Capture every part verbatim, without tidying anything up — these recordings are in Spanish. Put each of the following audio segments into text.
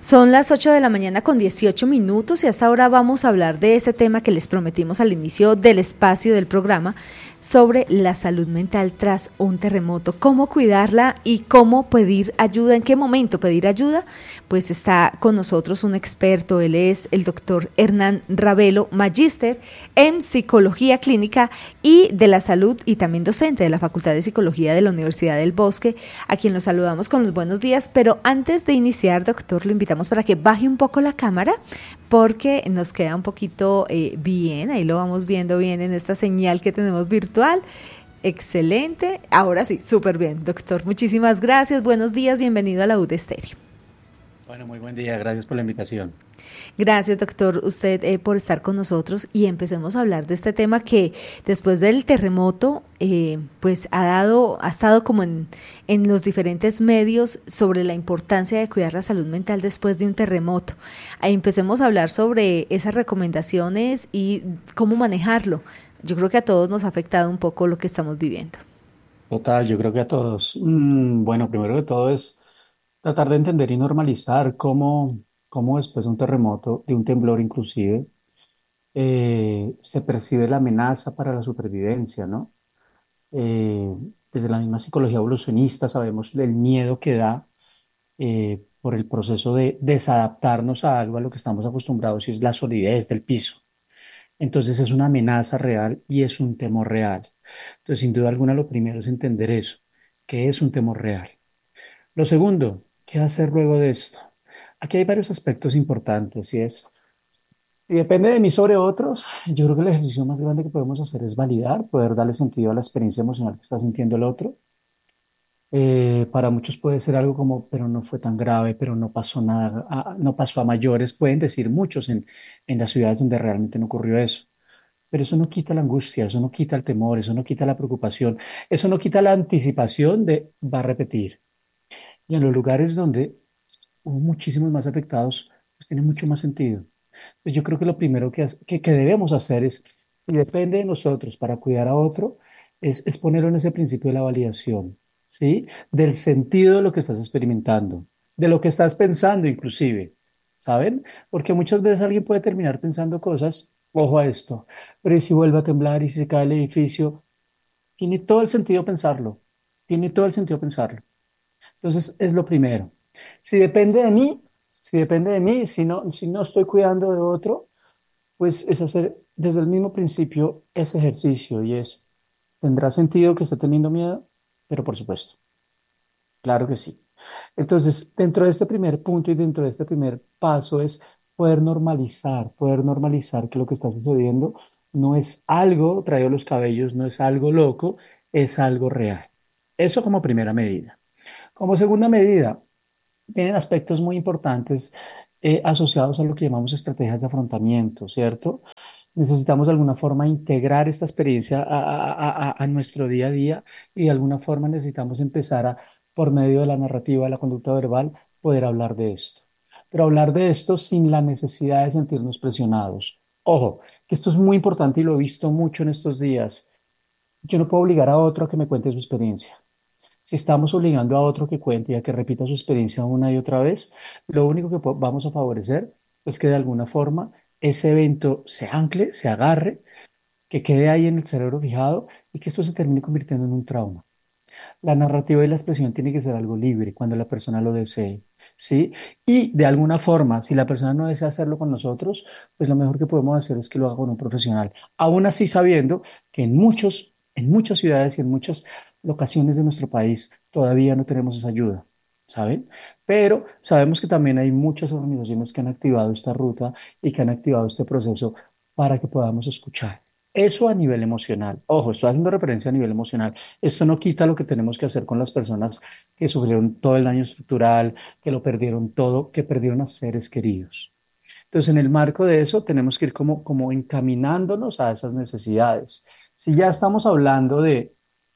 Son las ocho de la mañana con dieciocho minutos y hasta ahora vamos a hablar de ese tema que les prometimos al inicio del espacio del programa sobre la salud mental tras un terremoto, cómo cuidarla y cómo pedir ayuda, en qué momento pedir ayuda. Pues está con nosotros un experto, él es el doctor Hernán Ravelo, magíster en psicología clínica y de la salud y también docente de la Facultad de Psicología de la Universidad del Bosque, a quien los saludamos con los buenos días. Pero antes de iniciar, doctor, lo invitamos para que baje un poco la cámara porque nos queda un poquito eh, bien, ahí lo vamos viendo bien en esta señal que tenemos virtual. Excelente, ahora sí, súper bien, doctor. Muchísimas gracias, buenos días, bienvenido a la U D Estéreo. Bueno, muy buen día, gracias por la invitación. Gracias, doctor, usted eh, por estar con nosotros y empecemos a hablar de este tema que después del terremoto, eh, pues ha dado, ha estado como en, en los diferentes medios sobre la importancia de cuidar la salud mental después de un terremoto. Ahí empecemos a hablar sobre esas recomendaciones y cómo manejarlo. Yo creo que a todos nos ha afectado un poco lo que estamos viviendo. Total, yo creo que a todos. Mm, bueno, primero que todo es tratar de entender y normalizar cómo, cómo después de un terremoto, de un temblor inclusive, eh, se percibe la amenaza para la supervivencia, ¿no? Eh, Desde la misma psicología evolucionista sabemos del miedo que da eh, por el proceso de desadaptarnos a algo a lo que estamos acostumbrados y es la solidez del piso. Entonces es una amenaza real y es un temor real. Entonces, sin duda alguna, lo primero es entender eso, que es un temor real. Lo segundo, ¿qué hacer luego de esto? Aquí hay varios aspectos importantes y es, y depende de mí sobre otros, yo creo que el ejercicio más grande que podemos hacer es validar, poder darle sentido a la experiencia emocional que está sintiendo el otro. Eh, para muchos puede ser algo como, pero no fue tan grave, pero no pasó nada, a- no pasó a mayores, pueden decir muchos en, en las ciudades donde realmente no ocurrió eso. Pero eso no quita la angustia, eso no quita el temor, eso no quita la preocupación, eso no quita la anticipación de va a repetir. Y en los lugares donde hubo muchísimos más afectados, pues tiene mucho más sentido. Pues yo creo que lo primero que, has- que, que debemos hacer es, si depende de nosotros para cuidar a otro, es, es ponerlo en ese principio de la validación, ¿sí? Del sentido de lo que estás experimentando, de lo que estás pensando inclusive, ¿saben? Porque muchas veces alguien puede terminar pensando cosas, ojo a esto, pero ¿y si vuelve a temblar y si se cae el edificio? Tiene todo el sentido pensarlo, tiene todo el sentido pensarlo. Entonces, es lo primero. Si depende de mí, si depende de mí, si no, si no estoy cuidando de otro, pues es hacer desde el mismo principio ese ejercicio y es, ¿tendrá sentido que esté teniendo miedo? Pero por supuesto, claro que sí. Entonces, dentro de este primer punto y dentro de este primer paso es poder normalizar, poder normalizar que lo que está sucediendo no es algo traído a los cabellos, no es algo loco, es algo real. Eso como primera medida. Como segunda medida, tienen aspectos muy importantes eh, asociados a lo que llamamos estrategias de afrontamiento, ¿cierto? Necesitamos de alguna forma integrar esta experiencia a, a- a- a nuestro día a día y de alguna forma necesitamos empezar a, por medio de la narrativa, de la conducta verbal, poder hablar de esto. Pero hablar de esto sin la necesidad de sentirnos presionados. Ojo, que esto es muy importante y lo he visto mucho en estos días. Yo no puedo obligar a otro a que me cuente su experiencia. Si estamos obligando a otro que cuente y a que repita su experiencia una y otra vez, lo único que po- vamos a favorecer es que de alguna forma ese evento se ancle, se agarre, que quede ahí en el cerebro fijado y que esto se termine convirtiendo en un trauma. La narrativa y la expresión tiene que ser algo libre cuando la persona lo desee, ¿sí? Y de alguna forma, si la persona no desea hacerlo con nosotros, pues lo mejor que podemos hacer es que lo haga con un profesional. Aún así sabiendo que en muchos, en muchas ciudades y en muchas locaciones de nuestro país todavía no tenemos esa ayuda, ¿saben? Pero sabemos que también hay muchas organizaciones que han activado esta ruta y que han activado este proceso para que podamos escuchar. Eso a nivel emocional. Ojo, estoy haciendo referencia a nivel emocional. Esto no quita lo que tenemos que hacer con las personas que sufrieron todo el daño estructural, que lo perdieron todo, que perdieron a seres queridos. Entonces, en el marco de eso, tenemos que ir como, como encaminándonos a esas necesidades. Si ya estamos hablando de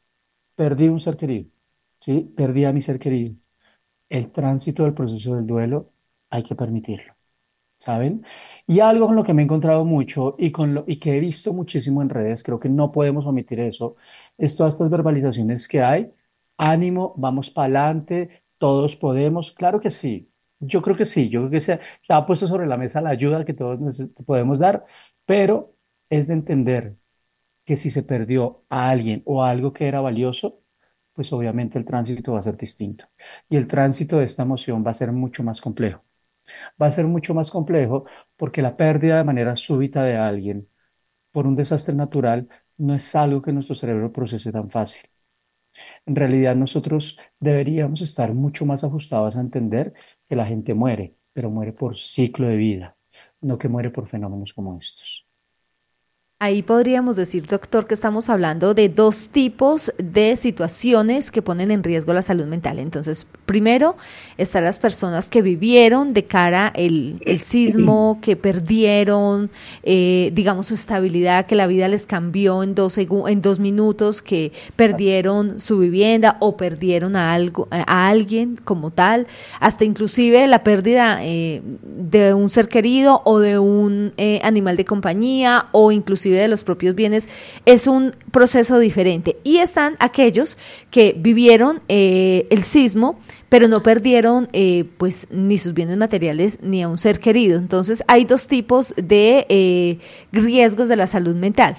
perdí un ser querido, ¿sí? Perdí a mi ser querido. El tránsito del proceso del duelo hay que permitirlo, ¿saben? Y algo con lo que me he encontrado mucho y, con lo, y que he visto muchísimo en redes, creo que no podemos omitir eso, es todas estas verbalizaciones que hay. Ánimo, vamos para adelante, todos podemos. Claro que sí, Yo creo que sí, yo creo que se, se ha puesto sobre la mesa la ayuda que todos neces- podemos dar, pero es de entender que si se perdió a alguien o a algo que era valioso, pues obviamente el tránsito va a ser distinto. Y el tránsito de esta emoción va a ser mucho más complejo. Va a ser mucho más complejo porque la pérdida de manera súbita de alguien por un desastre natural no es algo que nuestro cerebro procese tan fácil. En realidad nosotros deberíamos estar mucho más ajustados a entender que la gente muere, pero muere por ciclo de vida, no que muere por fenómenos como estos. Ahí podríamos decir, doctor, que estamos hablando de dos tipos de situaciones que ponen en riesgo la salud mental. Entonces, primero están las personas que vivieron de cara el, el sismo, que perdieron, eh, digamos, su estabilidad, que la vida les cambió en dos, segu- en dos minutos, que perdieron su vivienda o perdieron a, algo, a alguien como tal, hasta inclusive la pérdida eh, de un ser querido o de un eh, animal de compañía o inclusive de los propios bienes, es un proceso diferente. Y están aquellos que vivieron eh, el sismo, pero no perdieron eh, pues ni sus bienes materiales ni a un ser querido. Entonces hay dos tipos de eh, riesgos de la salud mental.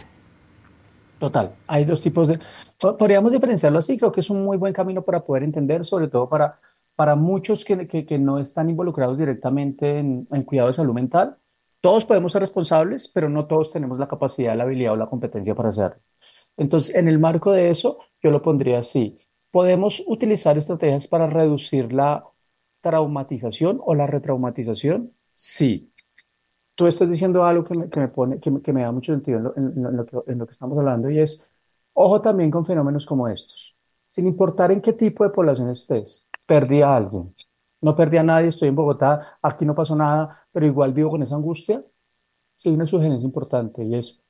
Total, hay dos tipos de... po- Podríamos diferenciarlo así, creo que es un muy buen camino para poder entender, sobre todo para, para muchos que, que, que no están involucrados directamente en, en cuidado de salud mental. Todos podemos ser responsables, pero no todos tenemos la capacidad, la habilidad o la competencia para hacerlo. Entonces, en el marco de eso, yo lo pondría así. ¿Podemos utilizar estrategias para reducir la traumatización o la retraumatización? Sí. Tú estás diciendo algo que me, que me pone, que me, que me da mucho sentido en lo, en- en lo que, en lo que estamos hablando y es, ojo también con fenómenos como estos. Sin importar en qué tipo de población estés, perdí a alguien. No perdí a nadie, estoy en Bogotá, aquí no pasó nada, pero igual vivo con esa angustia. Sí, hay una sugerencia importante y es,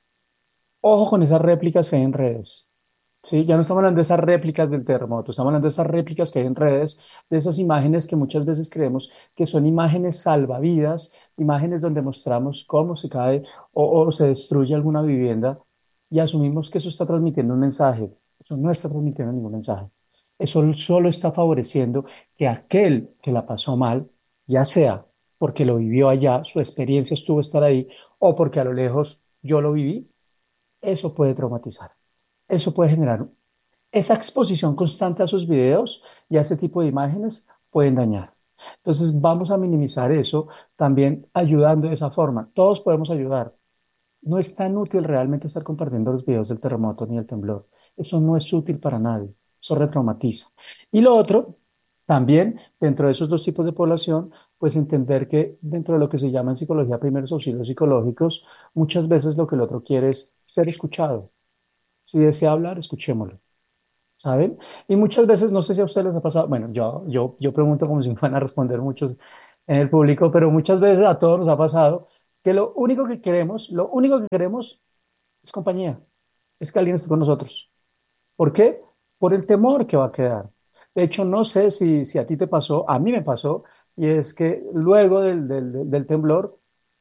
ojo con esas réplicas que hay en redes. Sí, ya no estamos hablando de esas réplicas del terremoto, estamos hablando de esas réplicas que hay en redes, de esas imágenes que muchas veces creemos que son imágenes salvavidas, imágenes donde mostramos cómo se cae o, o se destruye alguna vivienda y asumimos que eso está transmitiendo un mensaje. Eso no está transmitiendo ningún mensaje. Eso solo está favoreciendo que aquel que la pasó mal, ya sea porque lo vivió allá, su experiencia estuvo estar ahí, o porque a lo lejos yo lo viví, eso puede traumatizar. Eso puede generar esa exposición constante a sus videos y a ese tipo de imágenes pueden dañar. Entonces vamos a minimizar eso también ayudando de esa forma. Todos podemos ayudar. No es tan útil realmente estar compartiendo los videos del terremoto ni el temblor. Eso no es útil para nadie. Eso retraumatiza. Y lo otro, también dentro de esos dos tipos de población, pues entender que dentro de lo que se llama en psicología primeros auxilios psicológicos, muchas veces lo que el otro quiere es ser escuchado. Si desea hablar, escuchémoslo. ¿Saben? Y muchas veces, no sé si a ustedes les ha pasado, bueno, yo, yo, yo pregunto como si me van a responder muchos en el público, pero muchas veces a todos nos ha pasado que lo único que queremos, lo único que queremos es compañía, es que alguien esté con nosotros. ¿Por qué? Por el temor que va a quedar. De hecho, no sé si, si a ti te pasó, a mí me pasó, y es que luego del, del, del del temblor,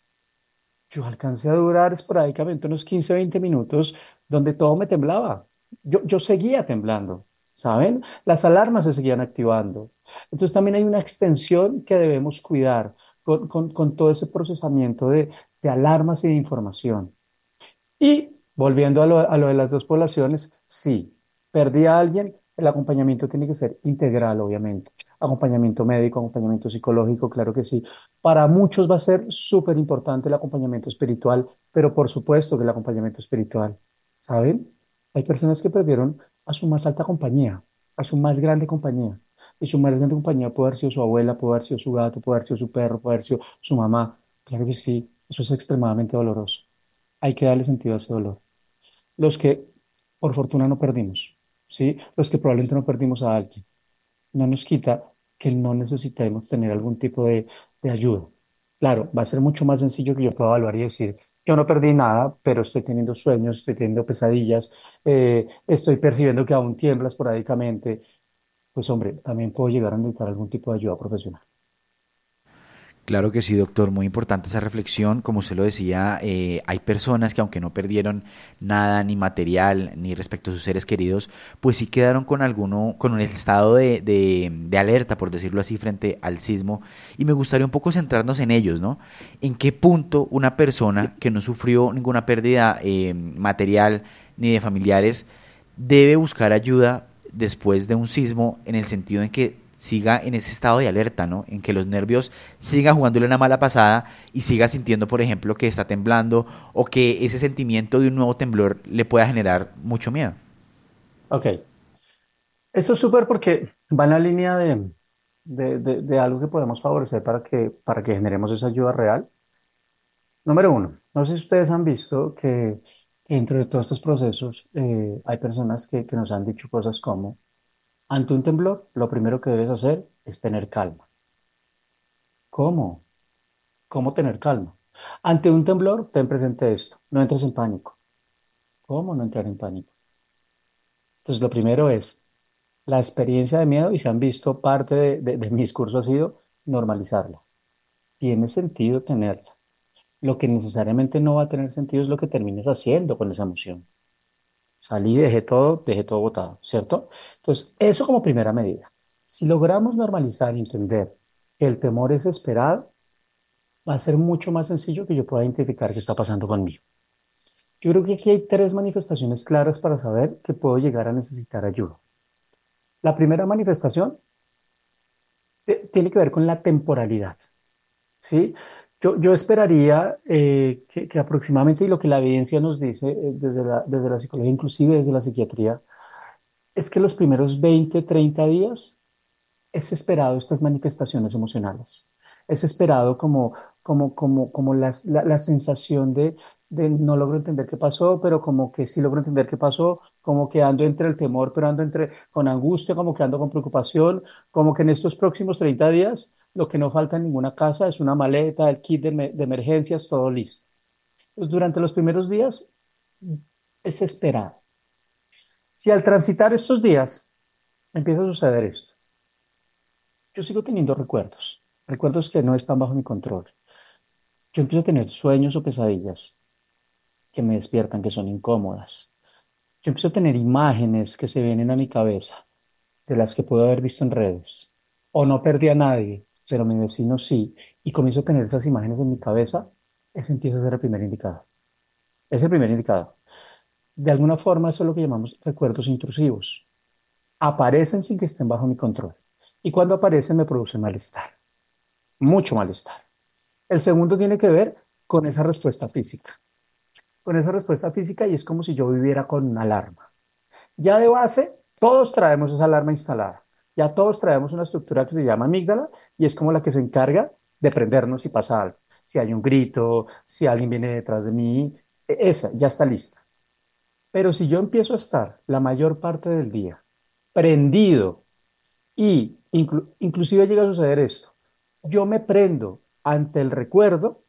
yo alcancé a durar esporádicamente unos quince veinte minutos donde todo me temblaba. Yo, yo seguía temblando, ¿saben? Las alarmas se seguían activando. Entonces también hay una extensión que debemos cuidar con, con, con todo ese procesamiento de, de alarmas y de información. Y volviendo a lo, a lo de las dos poblaciones, sí, perdí a alguien, el acompañamiento tiene que ser integral, obviamente. Acompañamiento médico, acompañamiento psicológico, claro que sí. Para muchos va a ser súper importante el acompañamiento espiritual, pero por supuesto que el acompañamiento espiritual, ¿saben? Hay personas que perdieron a su más alta compañía, a su más grande compañía. Y su más grande compañía puede haber sido su abuela, puede haber sido su gato, puede haber sido su perro, puede haber sido su mamá. Claro que sí, eso es extremadamente doloroso. Hay que darle sentido a ese dolor. Los que por fortuna no perdimos, ¿sí? Los que probablemente no perdimos a alguien. No nos quita que no necesitemos tener algún tipo de, de ayuda. Claro, va a ser mucho más sencillo que yo pueda evaluar y decir, yo no perdí nada, pero estoy teniendo sueños, estoy teniendo pesadillas, eh, estoy percibiendo que aún tiembla esporádicamente. Pues hombre, también puedo llegar a necesitar algún tipo de ayuda profesional. Claro que sí, doctor, muy importante esa reflexión. Como usted lo decía, eh, hay personas que aunque no perdieron nada, ni material, ni respecto a sus seres queridos, pues sí quedaron con alguno, con un estado de, de, de alerta, por decirlo así, frente al sismo. Y me gustaría un poco centrarnos en ellos, ¿no? ¿En qué punto una persona que no sufrió ninguna pérdida eh, material ni de familiares debe buscar ayuda después de un sismo, en el sentido en que siga en ese estado de alerta, ¿no? En que los nervios sigan jugándole una mala pasada y siga sintiendo, por ejemplo, que está temblando, o que ese sentimiento de un nuevo temblor le pueda generar mucho miedo? Ok, esto es súper porque va en la línea de, de, de- de algo que podemos favorecer para que, para que generemos esa ayuda real. Número uno, no sé si ustedes han visto que dentro de todos estos procesos eh, hay personas que, que nos han dicho cosas como, ante un temblor, lo primero que debes hacer es tener calma. ¿Cómo? ¿Cómo tener calma? Ante un temblor, ten presente esto, no entres en pánico. ¿Cómo no entrar en pánico? Entonces, lo primero es la experiencia de miedo, y se han visto parte de, de, de mi discurso ha sido normalizarla. Tiene sentido tenerla. Lo que necesariamente no va a tener sentido es lo que termines haciendo con esa emoción. Salí, dejé todo, dejé todo botado, ¿cierto? Entonces, eso como primera medida. Si logramos normalizar y entender que el temor es esperado, va a ser mucho más sencillo que yo pueda identificar qué está pasando conmigo. Yo creo que aquí hay tres manifestaciones claras para saber que puedo llegar a necesitar ayuda. La primera manifestación eh, tiene que ver con la temporalidad, ¿sí? Yo, yo esperaría eh, que, que aproximadamente, y lo que la evidencia nos dice eh, desde la, desde la psicología, inclusive desde la psiquiatría, es que los primeros veinte treinta días es esperado estas manifestaciones emocionales. Es esperado como, como, como, como las- la, la sensación de, de no logro entender qué pasó, pero como que sí logro entender qué pasó, como que ando entre el temor, pero ando entre, con angustia, como que ando con preocupación, como que en estos próximos treinta días lo que no falta en ninguna casa es una maleta, el kit de, me- de emergencias, todo listo. Pues durante los primeros días es esperado. Si al transitar estos días empieza a suceder esto, yo sigo teniendo recuerdos, recuerdos que no están bajo mi control. Yo empiezo a tener sueños o pesadillas que me despiertan, que son incómodas. Yo empiezo a tener imágenes que se vienen a mi cabeza, de las que puedo haber visto en redes. O no perdí a nadie, pero mi vecino sí. Y comienzo a tener esas imágenes en mi cabeza. Ese empieza a ser el primer indicador. Es el primer indicador. De alguna forma, eso es lo que llamamos recuerdos intrusivos. Aparecen sin que estén bajo mi control. Y cuando aparecen me producen malestar, mucho malestar. El segundo tiene que ver con esa respuesta física. Con esa respuesta física, y es como si yo viviera con una alarma. Ya de base, todos traemos esa alarma instalada. Ya todos traemos una estructura que se llama amígdala, y es como la que se encarga de prendernos si pasa algo. Si hay un grito, si alguien viene detrás de mí, e- esa ya está lista. Pero si yo empiezo a estar la mayor parte del día prendido, y inclu- inclusive llega a suceder esto, yo me prendo ante el recuerdo,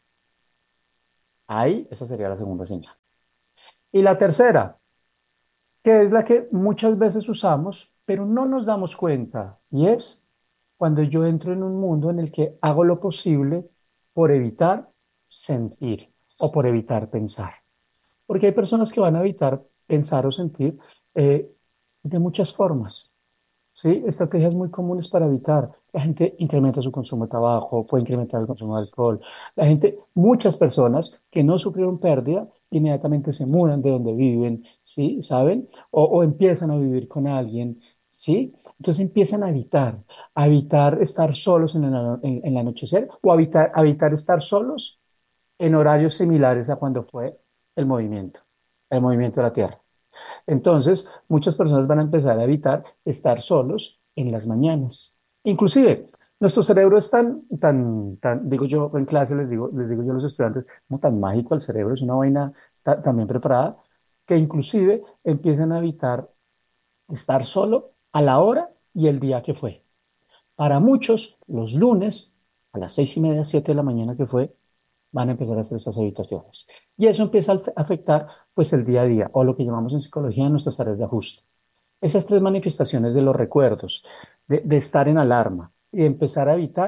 ahí esa sería la segunda señal. Y la tercera, que es la que muchas veces usamos, pero no nos damos cuenta, y es cuando yo entro en un mundo en el que hago lo posible por evitar sentir o por evitar pensar. Porque hay personas que van a evitar pensar o sentir eh, de muchas formas. ¿Sí? Estrategias muy comunes para evitar. La gente incrementa su consumo de tabaco, puede incrementar el consumo de alcohol. La gente, muchas personas que no sufrieron pérdida, inmediatamente se mudan de donde viven, ¿sí? ¿Saben? O, o empiezan a vivir con alguien, ¿sí? Entonces empiezan a evitar, a evitar estar solos en el, ano- en, en el anochecer, o a evitar, a evitar estar solos en horarios similares a cuando fue el movimiento, el movimiento de la Tierra. Entonces, muchas personas van a empezar a evitar estar solos en las mañanas. Inclusive, nuestro cerebro es tan, tan, tan, digo yo en clase, les digo, les digo yo a los estudiantes, como tan mágico el cerebro, es una vaina ta- tan bien preparada, que inclusive empiezan a evitar estar solo a la hora y el día que fue. Para muchos, los lunes, a las seis y media, siete de la mañana que fue, van a empezar a hacer estas habitaciones. Y eso empieza a af- afectar pues el día a día, o lo que llamamos en psicología nuestras áreas de ajuste. Esas tres manifestaciones de los recuerdos, de, de estar en alarma y de empezar a evitar,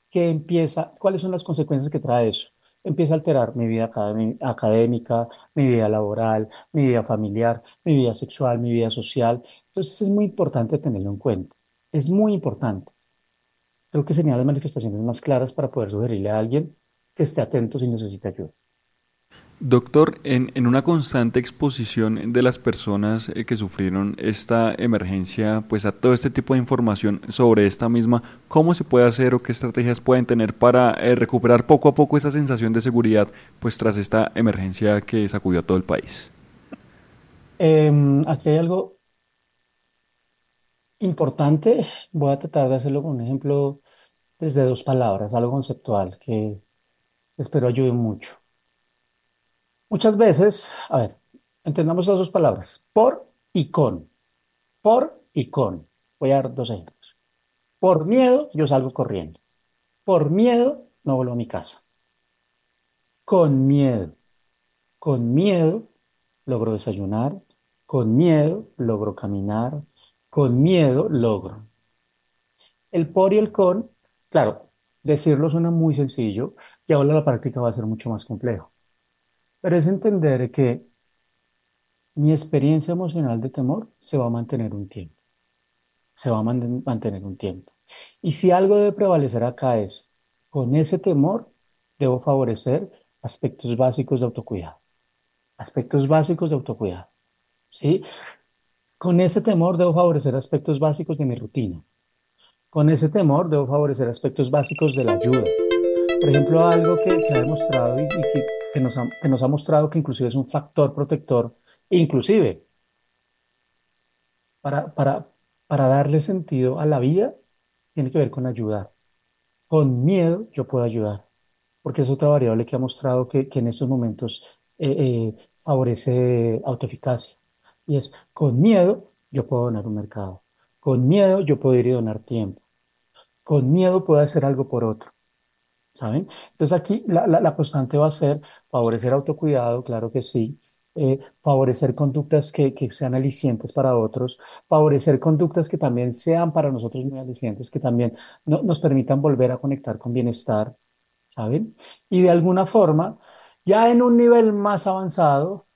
¿Qué empieza? ¿Cuáles son las consecuencias que trae eso? Empieza a alterar mi vida académi- académica, mi vida laboral, mi vida familiar, mi vida sexual, mi vida social. Entonces es muy importante tenerlo en cuenta. Es muy importante. Creo que serían las manifestaciones más claras para poder sugerirle a alguien que esté atento si necesita ayuda. Doctor, en, en una constante exposición de las personas eh, que sufrieron esta emergencia, pues a todo este tipo de información sobre esta misma, ¿cómo se puede hacer o qué estrategias pueden tener para eh, recuperar poco a poco esa sensación de seguridad, pues tras esta emergencia que sacudió a todo el país? Em, aquí hay algo importante. Voy a tratar de hacerlo con un ejemplo desde dos palabras, algo conceptual que espero ayude mucho. Muchas veces, a ver, entendamos las dos palabras, por y con. Por y con. Voy a dar dos ejemplos. Por miedo, yo salgo corriendo. Por miedo, no vuelvo a mi casa. Con miedo. Con miedo, logro desayunar. Con miedo, logro caminar. Con miedo, logro. El por y el con, claro, decirlo suena muy sencillo y ahora la práctica va a ser mucho más complejo. Pero es entender que mi experiencia emocional de temor se va a mantener un tiempo. Se va a man- mantener un tiempo. Y si algo debe prevalecer acá es, con ese temor, debo favorecer aspectos básicos de autocuidado. Aspectos básicos de autocuidado. ¿Sí? Con ese temor debo favorecer aspectos básicos de mi rutina. Con ese temor debo favorecer aspectos básicos de la ayuda. Por ejemplo, algo que, que ha demostrado y, y que, que nos ha, que nos ha mostrado que inclusive es un factor protector, inclusive para, para, para darle sentido a la vida, tiene que ver con ayudar. Con miedo yo puedo ayudar, porque es otra variable que ha mostrado que, que en estos momentos eh, eh, favorece autoeficacia. Y es, con miedo yo puedo donar un mercado. Con miedo yo puedo ir y donar tiempo. Con miedo puedo hacer algo por otro. ¿Saben? Entonces aquí la, la, la constante va a ser favorecer autocuidado, claro que sí, eh, favorecer conductas que, que sean alicientes para otros, favorecer conductas que también sean para nosotros muy alicientes, que también no- nos permitan volver a conectar con bienestar, ¿saben? Y de alguna forma, ya en un nivel más avanzado,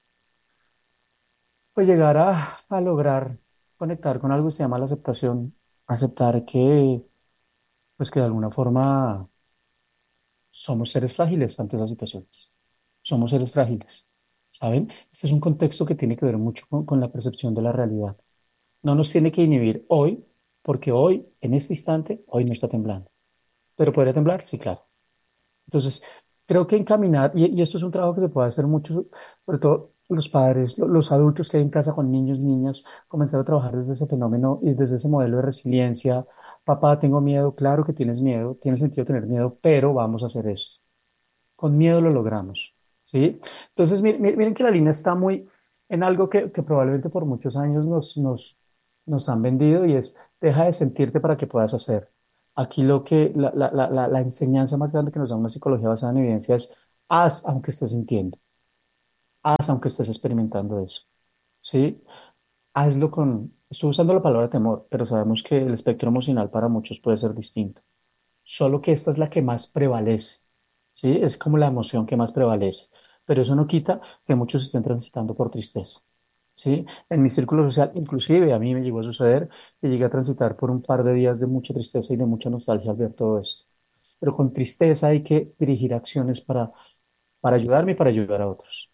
pues llegar a, a lograr conectar con algo que se llama la aceptación, aceptar que, pues que de alguna forma somos seres frágiles ante esas situaciones. Somos seres frágiles, ¿saben? Este es un contexto que tiene que ver mucho con, con la percepción de la realidad. No nos tiene que inhibir hoy, porque hoy, en este instante, hoy no está temblando. ¿Pero podría temblar? Sí, claro. Entonces, creo que encaminar, y, y esto es un trabajo que se puede hacer mucho, sobre todo los padres, lo- los adultos que hay en casa con niños, niñas, comenzar a trabajar desde ese fenómeno y desde ese modelo de resiliencia. Papá, tengo miedo, claro que tienes miedo, tiene sentido tener miedo, pero vamos a hacer esto. Con miedo lo logramos, ¿sí? Entonces, mi- mi- miren que la línea está muy en algo que, que probablemente por muchos años nos, nos, nos han vendido y es, deja de sentirte para que puedas hacer. Aquí lo que, la, la, la, la la enseñanza más grande que nos da una psicología basada en evidencia es, haz aunque estés sintiendo, haz aunque estés experimentando eso, ¿sí? Hazlo con, estoy usando la palabra temor, pero sabemos que el espectro emocional para muchos puede ser distinto, solo que esta es la que más prevalece, ¿sí? Es como la emoción que más prevalece, pero eso no quita que muchos estén transitando por tristeza, ¿sí? En mi círculo social, inclusive a mí me llegó a suceder que llegué a transitar por un par de días de mucha tristeza y de mucha nostalgia al ver todo esto, pero con tristeza hay que dirigir acciones para, para ayudarme y para ayudar a otros.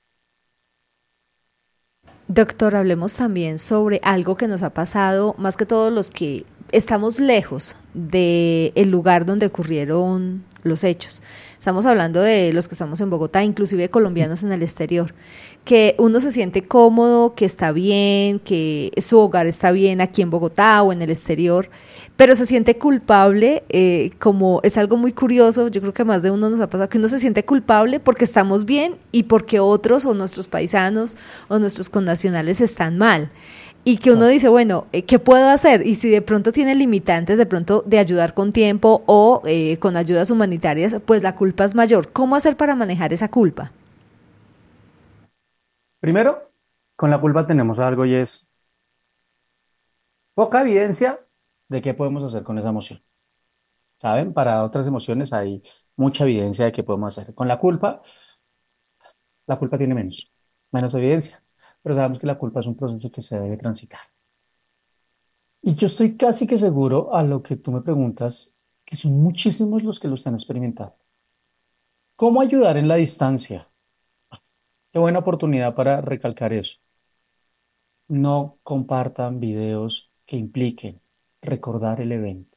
Doctor, hablemos también sobre algo que nos ha pasado, más que todos los que estamos lejos del lugar donde ocurrieron los hechos. Estamos hablando de los que estamos en Bogotá, inclusive colombianos en el exterior, que uno se siente cómodo, que está bien, que su hogar está bien aquí en Bogotá o en el exterior, pero se siente culpable, eh, como es algo muy curioso, yo creo que a más de uno nos ha pasado, que uno se siente culpable porque estamos bien y porque otros o nuestros paisanos o nuestros connacionales están mal. Y que uno Claro. dice, bueno, eh, ¿qué puedo hacer? Y si de pronto tiene limitantes, de pronto de ayudar con tiempo o eh, con ayudas humanitarias, pues la culpa es mayor. ¿Cómo hacer para manejar esa culpa? Primero, con la culpa tenemos algo y es poca evidencia de qué podemos hacer con esa emoción. ¿saben? Para otras emociones hay mucha evidencia de que podemos hacer. Con la culpa, la culpa tiene menos, menos evidencia, pero sabemos que la culpa es un proceso que se debe transitar. Y yo estoy casi que seguro a lo que tú me preguntas, que son muchísimos los que lo están experimentando. ¿Cómo ayudar en la distancia? Qué buena oportunidad para recalcar eso. No compartan videos que impliquen recordar el evento.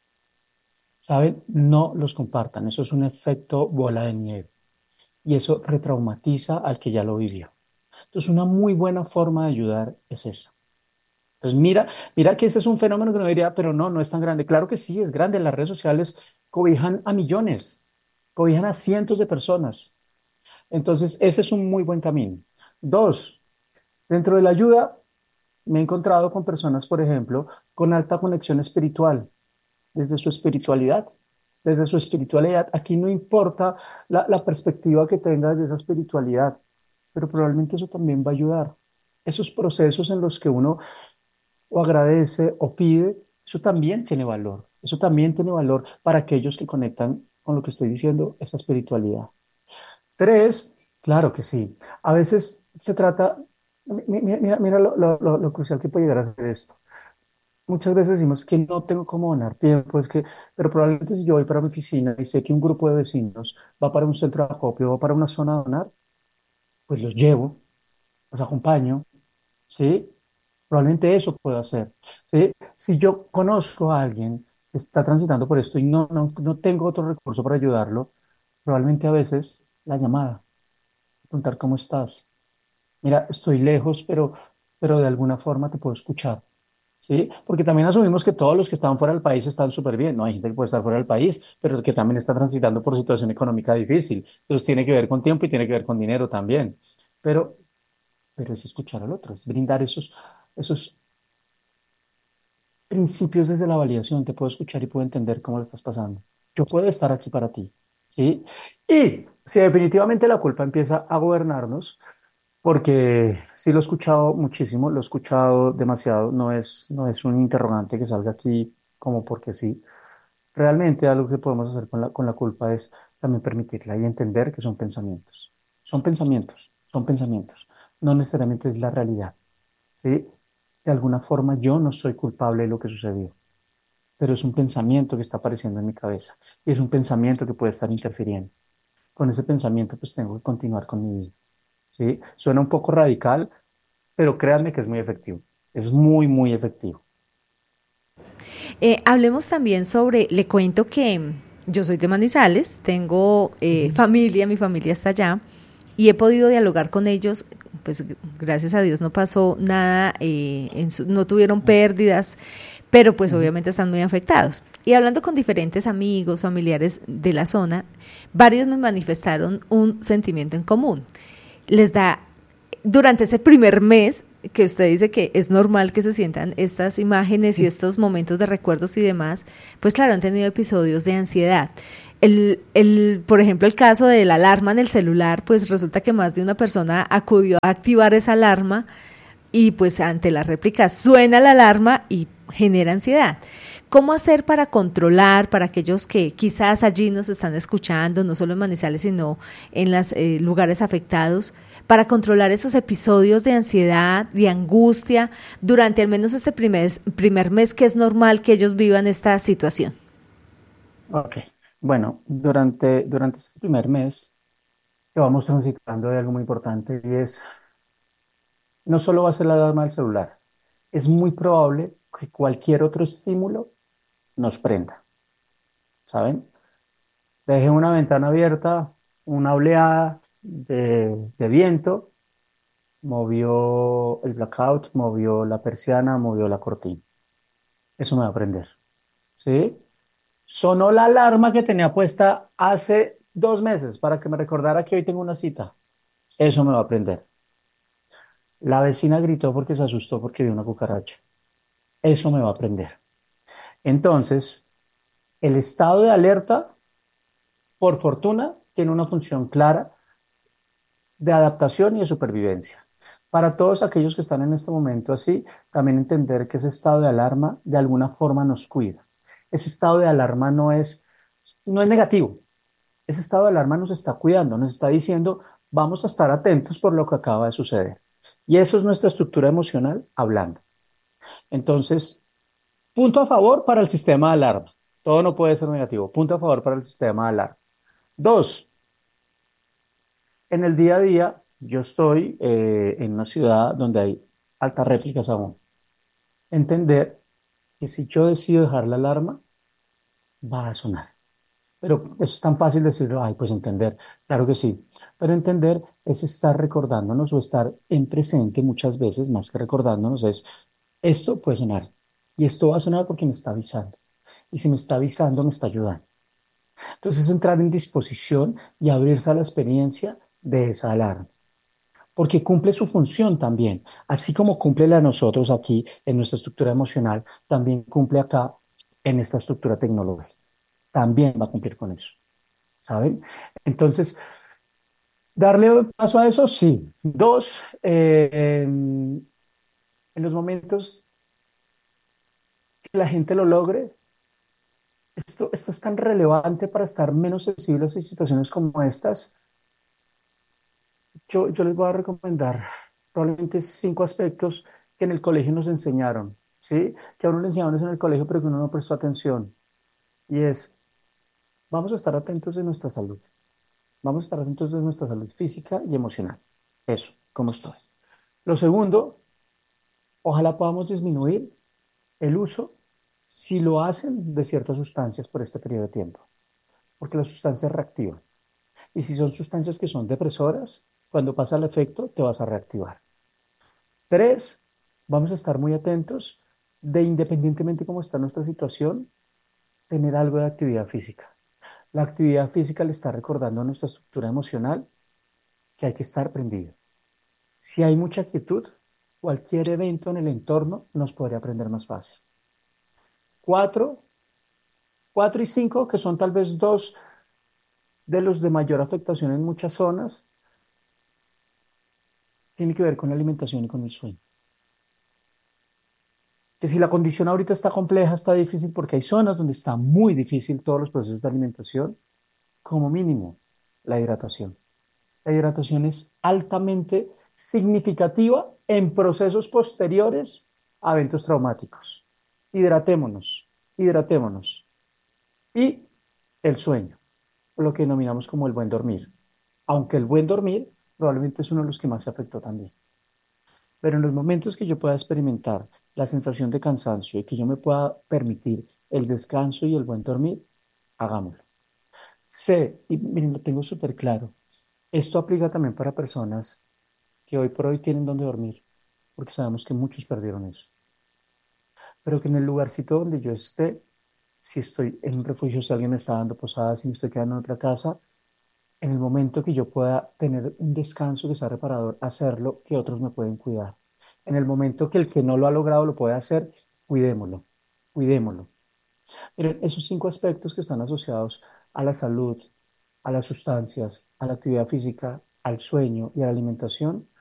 ¿Saben? No los compartan. Eso es un efecto bola de nieve y eso retraumatiza al que ya lo vivió. Entonces, una muy buena forma de ayudar es esa. Entonces, mira, mira que ese es un fenómeno que uno diría, pero no, no es tan grande. Claro que sí, es grande. Las redes sociales cobijan a millones, cobijan a cientos de personas. Entonces, ese es un muy buen camino. Dos, dentro de la ayuda, me he encontrado con personas, por ejemplo, con alta conexión espiritual, desde su espiritualidad. Desde su espiritualidad, aquí no importa la, la perspectiva que tengas de esa espiritualidad, pero probablemente eso también va a ayudar. Esos procesos en los que uno o agradece o pide, eso también tiene valor. Eso también tiene valor para aquellos que conectan con lo que estoy diciendo, esa espiritualidad. Tres, claro que sí. A veces se trata, mi- mi- mira, mira lo, lo- lo- lo crucial que puede llegar a ser esto. Muchas veces decimos que no tengo cómo donar tiempo, es que, pero probablemente si yo voy para mi oficina y sé que un grupo de vecinos va para un centro de acopio, va para una zona a donar, pues los llevo, los acompaño, ¿sí? Probablemente eso puedo hacer, ¿sí? Si yo conozco a alguien que está transitando por esto y no, no, no tengo otro recurso para ayudarlo, probablemente a veces la llamada, preguntar cómo estás. Mira, estoy lejos, pero, pero de alguna forma te puedo escuchar. ¿Sí? Porque también asumimos que todos los que están fuera del país están súper bien. No hay gente que puede estar fuera del país, pero que también está transitando por situación económica difícil. Entonces tiene que ver con tiempo y tiene que ver con dinero también. Pero, pero es escuchar al otro, es brindar esos, esos principios desde la validación. Te puedo escuchar y puedo entender cómo lo estás pasando. Yo puedo estar aquí para ti. ¿Sí? Y si definitivamente la culpa empieza a gobernarnos, porque sí lo he escuchado muchísimo, lo he escuchado demasiado, no es, no es un interrogante que salga aquí como porque sí. Realmente algo que podemos hacer con la, con la culpa es también permitirla y entender que son pensamientos. Son pensamientos, son pensamientos. No necesariamente es la realidad, ¿sí? De alguna forma yo no soy culpable de lo que sucedió, pero es un pensamiento que está apareciendo en mi cabeza y es un pensamiento que puede estar interfiriendo. Con ese pensamiento pues tengo que continuar con mi vida, ¿sí? Suena un poco radical, pero créanme que es muy efectivo. Es muy, muy efectivo. Eh, hablemos también sobre, le cuento que yo soy de Manizales, tengo eh, Ujú. familia, mi familia está allá y he podido dialogar con ellos, pues gracias a Dios no pasó nada, eh, en su- no tuvieron pérdidas, pero pues Ujú. obviamente están muy afectados. Y hablando con diferentes amigos, familiares de la zona, varios me manifestaron un sentimiento en común. Les da durante ese primer mes que usted dice que es normal que se sientan estas imágenes y estos momentos de recuerdos y demás, pues claro, han tenido episodios de ansiedad. El, el, por ejemplo, el caso de la alarma en el celular, pues resulta que más de una persona acudió a activar esa alarma y pues ante la réplica suena la alarma y genera ansiedad. ¿Cómo hacer para controlar, para aquellos que quizás allí nos están escuchando, no solo en Manizales, sino en los eh, lugares afectados, para controlar esos episodios de ansiedad, de angustia, durante al menos este primer, primer mes que es normal que ellos vivan esta situación? Ok. Bueno, durante, durante este primer mes que vamos transitando de algo muy importante y es, no solo va a ser la alarma del celular, es muy probable que cualquier otro estímulo nos prenda, ¿saben? Deje una ventana abierta, una oleada de, de viento, movió el blackout, movió la persiana, movió la cortina. Eso me va a prender, ¿sí? Sonó la alarma que tenía puesta hace dos meses para que me recordara que hoy tengo una cita. Eso me va a prender. La vecina gritó porque se asustó porque vio una cucaracha. Eso me va a prender. Entonces, el estado de alerta, por fortuna, tiene una función clara de adaptación y de supervivencia. Para todos aquellos que están en este momento así, también entender que ese estado de alarma de alguna forma nos cuida. ese estado de alarma no es, no es negativo. Ese estado de alarma nos está cuidando, nos está diciendo, vamos a estar atentos por lo que acaba de suceder. Y eso es nuestra estructura emocional hablando. Entonces, punto a favor para el sistema de alarma. Todo no puede ser negativo. Punto a favor para el sistema de alarma. Dos, en el día a día, yo estoy eh, en una ciudad donde hay altas réplicas aún. Entender que si yo decido dejar la alarma, va a sonar. Pero eso es tan fácil decirlo, ay, pues entender, claro que sí. Pero entender es estar recordándonos o estar en presente muchas veces, más que recordándonos, es esto puede sonar. Y esto va a sonar porque me está avisando. Y si me está avisando, me está ayudando. Entonces, entrar en disposición y abrirse a la experiencia de esa alarma. Porque cumple su función también. Así como cumple la de nosotros aquí en nuestra estructura emocional, también cumple acá en esta estructura tecnológica. También va a cumplir con eso. ¿Saben? Entonces, darle paso a eso, sí. Dos, eh, en, en los momentos que la gente lo logre, esto, esto es tan relevante para estar menos sensibles a situaciones como estas. Yo, yo les voy a recomendar probablemente cinco aspectos que en el colegio nos enseñaron, ¿sí? Que a uno le enseñaron eso en el colegio, pero que uno no prestó atención. Y es, vamos a estar atentos de nuestra salud. Vamos a estar atentos de nuestra salud física y emocional. Eso, ¿cómo estoy? Lo segundo, ojalá podamos disminuir el uso, si lo hacen, de ciertas sustancias por este periodo de tiempo, porque las sustancias reactivan. Y si son sustancias que son depresoras, cuando pasa el efecto, te vas a reactivar. Tres, vamos a estar muy atentos de, independientemente cómo está nuestra situación, tener algo de actividad física. La actividad física le está recordando a nuestra estructura emocional que hay que estar prendido. Si hay mucha quietud, cualquier evento en el entorno nos podría aprender más fácil. Cuatro, cuatro y cinco, que son tal vez dos de los de mayor afectación en muchas zonas, tiene que ver con la alimentación y con el sueño. Que si la condición ahorita está compleja, está difícil, porque hay zonas donde está muy difícil todos los procesos de alimentación, como mínimo la hidratación. La hidratación es altamente significativa en procesos posteriores a eventos traumáticos. Hidratémonos, hidratémonos. Y el sueño, lo que denominamos como el buen dormir. Aunque el buen dormir probablemente es uno de los que más se afectó también. Pero en los momentos que yo pueda experimentar la sensación de cansancio y que yo me pueda permitir el descanso y el buen dormir, hagámoslo. Sé, y miren, lo tengo súper claro, esto aplica también para personas que hoy por hoy tienen donde dormir, porque sabemos que muchos perdieron eso. Pero que en el lugarcito donde yo esté, si estoy en un refugio, si alguien me está dando posada, si me estoy quedando en otra casa, en el momento que yo pueda tener un descanso que sea reparador, hacerlo, que otros me pueden cuidar. En el momento que el que no lo ha logrado lo puede hacer, cuidémoslo, cuidémoslo. Miren, esos cinco aspectos que están asociados a la salud, a las sustancias, a la actividad física, al sueño y a la alimentación,